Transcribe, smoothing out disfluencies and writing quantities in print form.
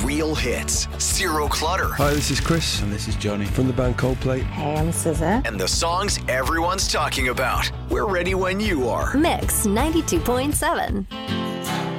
Real hits, zero clutter, Hi, this is Chris. And this is Johnny. From the band Coldplay. Hey, I'm SZA. and the songs everyone's talking about. We're ready when you are. Mix 92.7.